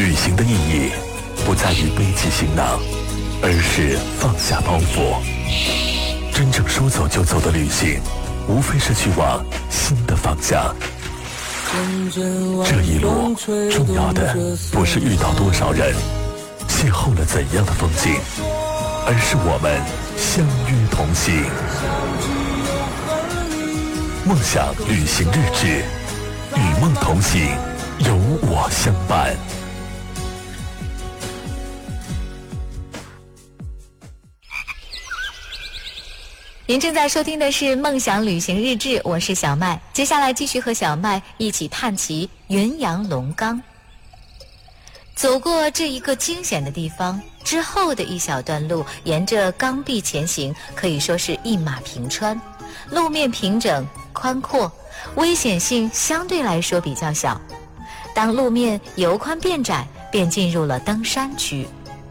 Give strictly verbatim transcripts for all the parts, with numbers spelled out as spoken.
旅行的意义不在于背起行囊，而是放下包袱。真正说走就走的旅行，无非是去往新的方向。这一路重要的不是遇到多少人，邂逅了怎样的风景，而是我们相约同行。梦想旅行日志，与梦同行，有我相伴。 您正在收听的是梦想旅行日志，我是小麦。接下来继续和小麦一起探奇云阳龙岗。走过这一个惊险的地方之后的一小段路，沿着岗壁前行，可以说是一马平川，路面平整宽阔，危险性相对来说比较小。当路面由宽变窄，便进入了登山区。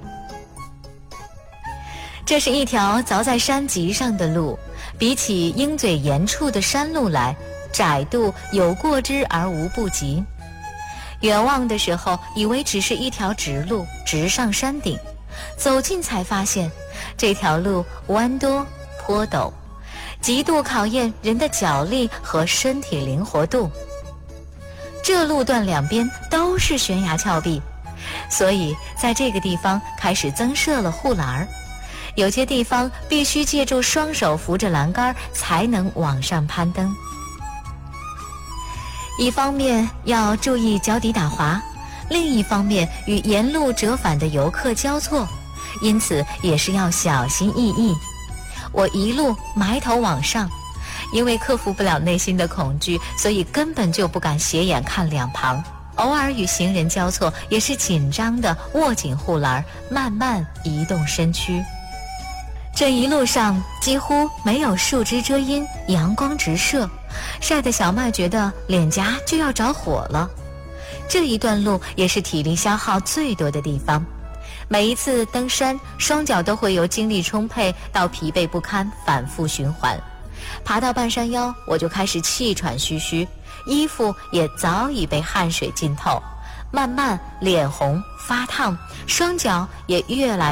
这是一条凿在山脊上的路，比起鹰嘴岩处的山路来，窄度有过之而无不及。远望的时候，以为只是一条直路，直上山顶，走近才发现，这条路弯多坡陡，极度考验人的脚力和身体灵活度。这路段两边都是悬崖峭壁，所以在这个地方开始增设了护栏，有些地方必须借助双手扶着栏杆才能往上攀登。一方面要注意脚底打滑，另一方面与沿路折返的游客交错，因此也是要小心翼翼。我一路埋头往上，因为克服不了内心的恐惧，所以根本就不敢斜眼看两旁，偶尔与行人交错，也是紧张地握紧护栏，慢慢移动身躯。这一路上几乎没有树枝遮阴，阳光直射，晒得小麦觉得脸颊就要着火了。这一段路也是体力消耗最多的地方，每一次登山，双脚都会由精力充沛到疲惫不堪反复循环。爬到半山腰，我就开始气喘吁吁，衣服也早已被汗水浸透，慢慢脸红发烫，双脚也越来